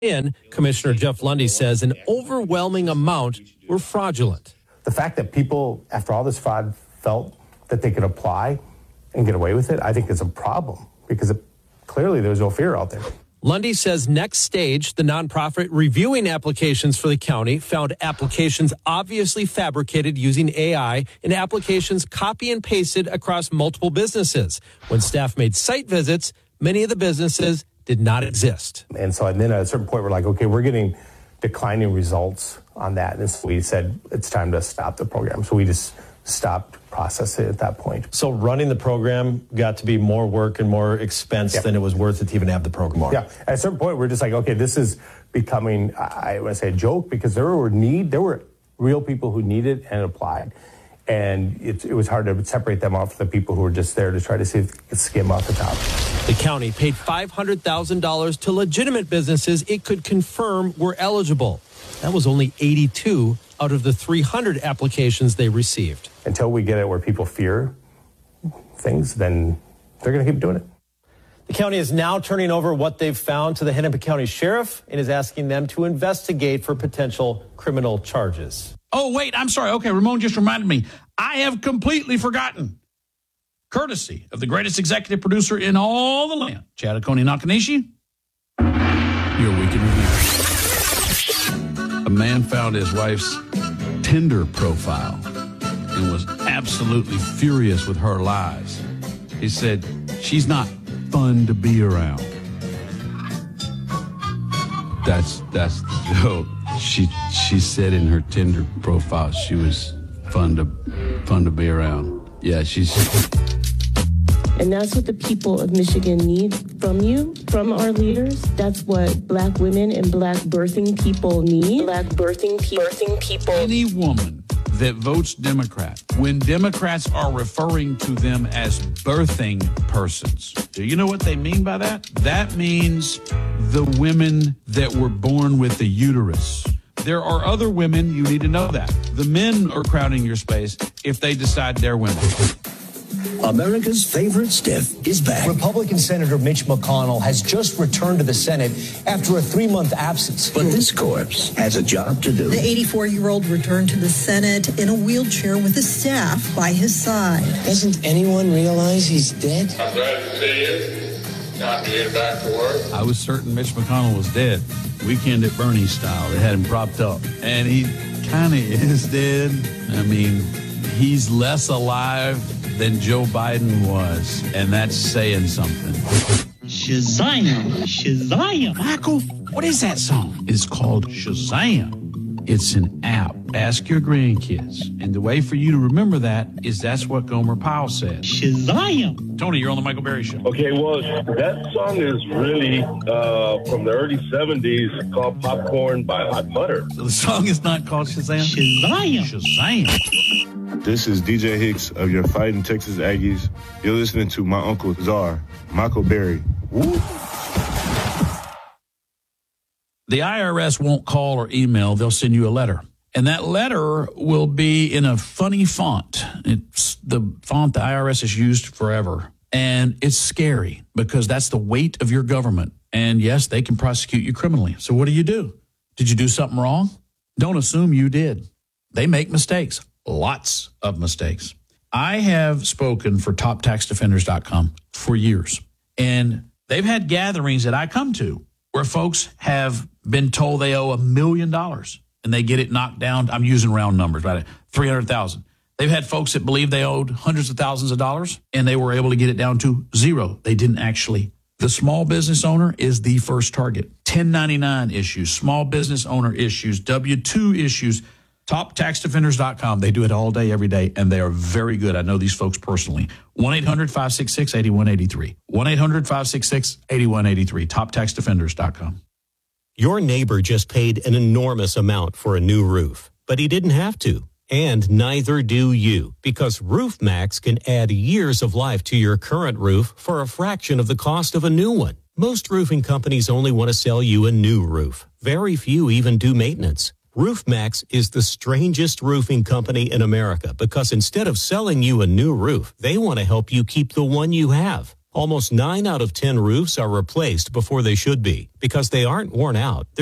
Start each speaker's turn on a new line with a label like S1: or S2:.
S1: Commissioner Jeff Lundy says an overwhelming amount were fraudulent.
S2: The fact that people, after all this fraud, felt that they could apply and get away with it, I think is a problem because clearly there's no fear out there.
S1: Lundy says Next Stage, the nonprofit reviewing applications for the county, found applications obviously fabricated using AI and applications copy and pasted across multiple businesses. When staff made site visits, many of the businesses did not exist.
S2: And then at a certain point, we're like, okay, we're getting declining results on that. And so we said, it's time to stop the program. So we just stopped processing at that point.
S3: So running the program got to be more work and more expense than it was worth it to even have the program on.
S2: Yeah. At a certain point, we're just like, okay, this is becoming, I want to say a joke, because there were real people who needed and applied. And it was hard to separate them off from the people who were just there to try to see if they could skim off the top.
S1: The county paid $500,000 to legitimate businesses it could confirm were eligible. That was only 82 out of the 300 applications they received.
S2: Until we get it where people fear things, then they're going to keep doing it.
S3: The county is now turning over what they've found to the Hennepin County Sheriff and is asking them to investigate for potential criminal charges.
S4: Oh, wait, I'm sorry. Okay, Ramon just reminded me. I have completely forgotten. Courtesy of the greatest executive producer in all the land, Chad Oconee Nakanishi, your Week in Review. A man found his wife's Tinder profile and was absolutely furious with her lies. He said, she's not fun to be around. That's the joke. She said in her Tinder profile she was fun to be around. Yeah, she's.
S5: And that's what the people of Michigan need from you, from our leaders. That's what Black women and Black birthing people need. Black birthing people.
S4: Any woman that votes Democrat, when Democrats are referring to them as birthing persons, do you know what they mean by that? That means the women that were born with the uterus. There are other women, you need to know that. The men are crowding your space if they decide they're women.
S6: America's favorite stiff is back.
S7: Republican Senator Mitch McConnell has just returned to the Senate after a 3-month absence.
S6: But this corpse has a job to do.
S8: The 84-year-old returned to the Senate in a wheelchair with a staff by his side.
S9: Doesn't anyone realize he's dead?
S10: I'm glad to see you. Time to get back to work.
S4: I was certain Mitch McConnell was dead. Weekend at Bernie style. They had him propped up. And he kind of is dead. I mean, he's less alive than Joe Biden was, and that's saying something.
S11: Shazam.
S4: Michael, what is that song? It's called Shazam. It's an app. Ask your grandkids. And the way for you to remember that is that's what Gomer Pyle said.
S11: Shazam.
S4: Tony, you're on the Michael Berry Show.
S12: Okay, well, that song is really from the early 70s called Popcorn by Hot Butter.
S4: So the song is not called Shazam? Shazam.
S13: This is DJ Hicks of your Fighting Texas Aggies. You're listening to my Uncle Czar, Michael Berry. Woo!
S4: The IRS won't call or email. They'll send you a letter. And that letter will be in a funny font. It's the font the IRS has used forever. And it's scary because that's the weight of your government. And yes, they can prosecute you criminally. So what do? Did you do something wrong? Don't assume you did. They make mistakes. Lots of mistakes. I have spoken for TopTaxDefenders.com for years. And they've had gatherings that I come to where folks have been told they owe $1 million and they get it knocked down. I'm using round numbers, right? 300,000. They've had folks that believe they owed hundreds of thousands of dollars and they were able to get it down to zero. They didn't actually. The small business owner is the first target. 1099 issues, small business owner issues, W-2 issues, TopTaxDefenders.com. They do it all day, every day, and they are very good. I know these folks personally. 1-800-566-8183. 1-800-566-8183. TopTaxDefenders.com.
S14: Your neighbor just paid an enormous amount for a new roof, but he didn't have to. And neither do you, because RoofMax can add years of life to your current roof for a fraction of the cost of a new one. Most roofing companies only want to sell you a new roof. Very few even do maintenance. RoofMax is the strangest roofing company in America because instead of selling you a new roof, they want to help you keep the one you have. Almost 9 out of 10 roofs are replaced before they should be because they aren't worn out.